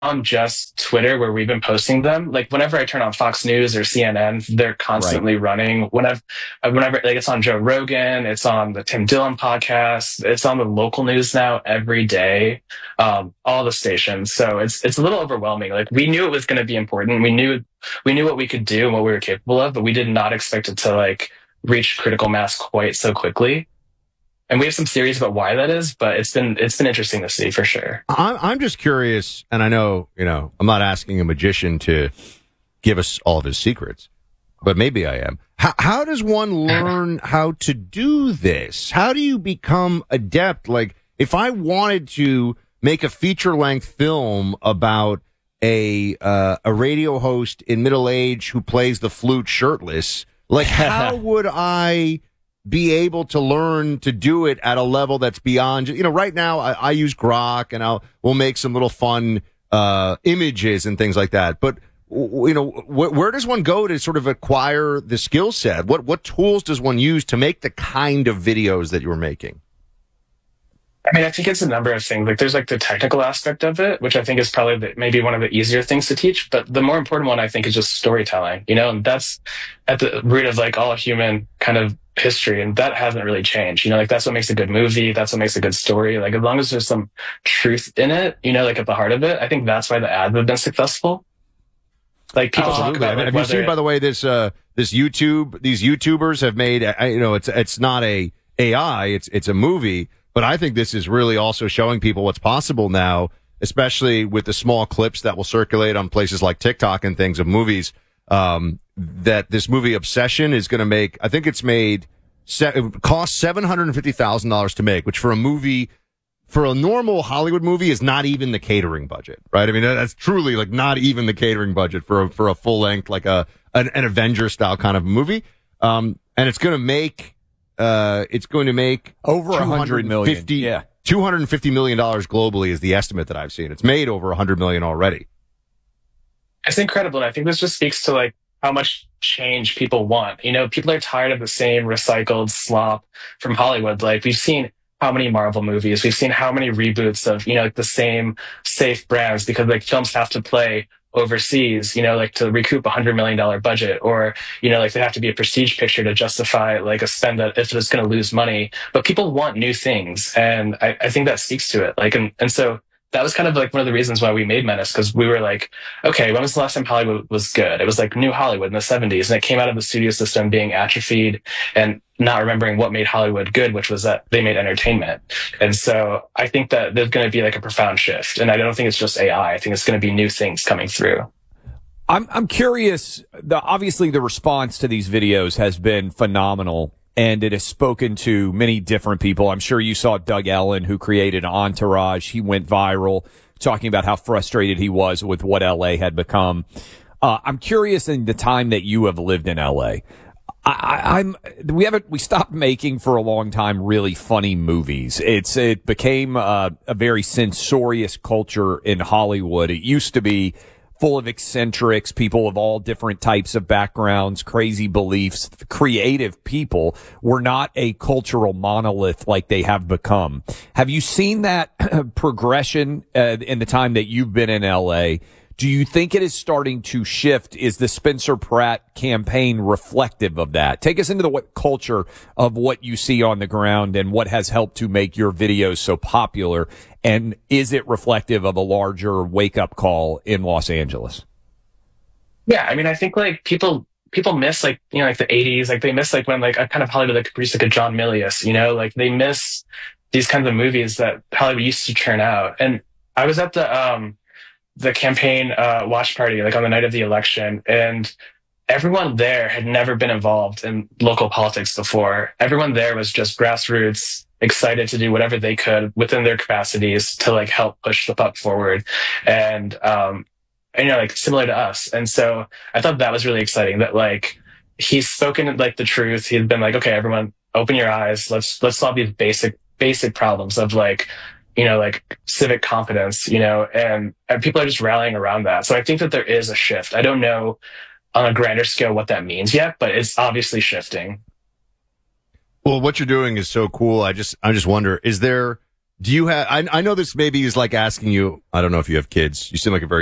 on just Twitter where we've been posting them. Like whenever I turn on Fox News or CNN, they're Right. constantly running. Whenever like it's on Joe Rogan, it's on the Tim Dillon podcast, it's on the local news now every day, all the stations. So it's a little overwhelming. Like we knew it was going to be important. We knew what we could do and what we were capable of, but we did not expect it to like reach critical mass quite so quickly. And we have some theories about why that is, but it's been interesting to see for sure. I'm just curious, and I know, I'm not asking a magician to give us all of his secrets, but maybe I am. How does one learn how to do this? How do you become adept? Like, if I wanted to make a feature-length film about a radio host in middle age who plays the flute shirtless, like, how would I be able to learn to do it at a level that's beyond, right now I use Grok and we'll make some little fun, images and things like that. But, where does one go to sort of acquire the skill set? What tools does one use to make the kind of videos that you're making? I mean, I think it's a number of things. Like, there's like the technical aspect of it, which I think is probably maybe one of the easier things to teach. But the more important one, I think, is just storytelling. And that's at the root of like all human kind of history, and that hasn't really changed. Like that's what makes a good movie. That's what makes a good story. Like as long as there's some truth in it, like at the heart of it, I think that's why the ads have been successful. Like people talk about. Like, have you seen, by the way, these YouTubers have made, it's not a AI, it's a movie. But I think this is really also showing people what's possible now, especially with the small clips that will circulate on places like TikTok and things of movies, that this movie Obsession is going to make. I think it cost $750,000 to make, which for a normal Hollywood movie is not even the catering budget, right? I mean, that's truly like not even the catering budget for a full length, like an Avenger style kind of movie. And it's going to make over $100 million. Yeah. $250 million globally is the estimate that I've seen. It's made over $100 million already. It's incredible. And I think this just speaks to like how much change people want. People are tired of the same recycled slop from Hollywood. Like we've seen how many Marvel movies, we've seen how many reboots of, like the same safe brands because like films have to play overseas, like to recoup $100 million budget, or, like they have to be a prestige picture to justify like a spend that if it's going to lose money. But people want new things. And I think that speaks to it. Like, and so that was kind of like one of the reasons why we made Menace, because we were like, okay, when was the last time Hollywood was good? It was like New Hollywood in the 70s, and it came out of the studio system being atrophied and not remembering what made Hollywood good, which was that they made entertainment. And so I think that there's going to be like a profound shift. And I don't think it's just AI. I think it's going to be new things coming through. I'm curious. Obviously, the response to these videos has been phenomenal, and it has spoken to many different people. I'm sure you saw Doug Ellen, who created Entourage. He went viral talking about how frustrated he was with what LA had become. I'm curious, in the time that you have lived in LA, we stopped making for a long time really funny movies. It became a very censorious culture in Hollywood. It used to be full of eccentrics, people of all different types of backgrounds, crazy beliefs, creative people. Were not a cultural monolith like they have become. Have you seen that progression in the time that you've been in LA? Do you think it is starting to shift? Is the Spencer Pratt campaign reflective of that? Take us into the culture of what you see on the ground and what has helped to make your videos so popular. And is it reflective of a larger wake-up call in Los Angeles? Yeah, I mean, I think like people miss like, like the 80s, like they miss like when like a kind of Hollywood like produced like a John Milius, like they miss these kinds of movies that Hollywood used to churn out. And I was at the campaign watch party like on the night of the election, and everyone there had never been involved in local politics before. Everyone there was just grassroots, excited to do whatever they could within their capacities to like help push the puck forward, and like similar to us. And so I thought that was really exciting that like he's spoken like the truth. He'd been like, okay, everyone open your eyes, let's solve these basic problems of like like civic competence, and people are just rallying around that. So I think that there is a shift. I don't know on a grander scale what that means yet, but it's obviously shifting. Well, what you're doing is so cool. I just wonder, is there Do you have? I know this maybe is like asking you. I don't know if you have kids. You seem like a very